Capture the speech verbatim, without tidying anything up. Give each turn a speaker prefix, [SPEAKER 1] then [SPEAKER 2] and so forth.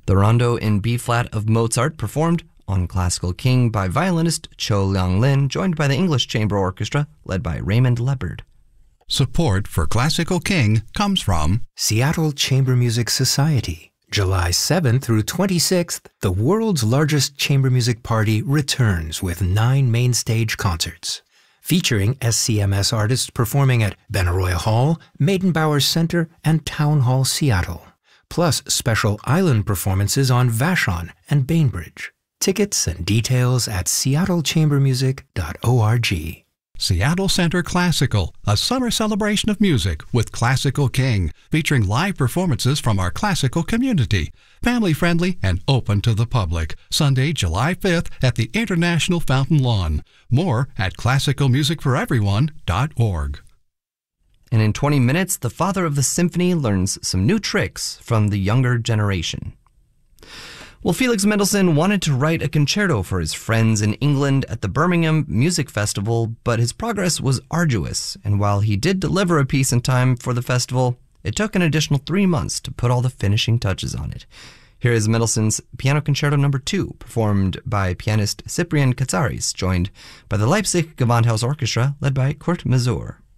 [SPEAKER 1] The Rondo in B-flat of Mozart, performed on Classical King by violinist Cho Liang-lin, joined by the English Chamber Orchestra, led by Raymond Leopard.
[SPEAKER 2] Support for Classical King comes from
[SPEAKER 3] Seattle Chamber Music Society. July seventh through twenty-sixth, the world's largest chamber music party returns with nine main stage concerts, featuring S C M S artists performing at Benaroya Hall, Maidenbauer Center, and Town Hall Seattle, plus special island performances on Vashon and Bainbridge. Tickets and details at seattle chamber music dot org.
[SPEAKER 2] Seattle Center Classical, a summer celebration of music with Classical King, featuring live performances from our classical community. Family-friendly and open to the public. Sunday, July fifth at the International Fountain Lawn. More at classical music for everyone dot org.
[SPEAKER 1] And in twenty minutes, the father of the symphony learns some new tricks from the younger generation. Well, Felix Mendelssohn wanted to write a concerto for his friends in England at the Birmingham Music Festival, but his progress was arduous, and while he did deliver a piece in time for the festival, it took an additional three months to put all the finishing touches on it. Here is Mendelssohn's Piano Concerto Number two, performed by pianist Cyprian Katsaris, joined by the Leipzig Gewandhaus Orchestra, led by Kurt Masur.